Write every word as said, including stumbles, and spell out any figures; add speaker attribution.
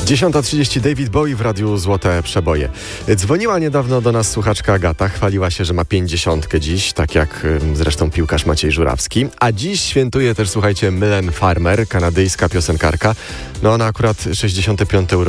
Speaker 1: dziesiąta trzydzieści David Bowie w Radiu Złote Przeboje. Dzwoniła niedawno do nas słuchaczka Agata. Chwaliła się, że ma pięćdziesiątkę dziś, tak jak zresztą piłkarz Maciej Żurawski. A dziś świętuje też, słuchajcie, Mylene Farmer, kanadyjska piosenkarka. No ona akurat sześćdziesiąte piąte urodziny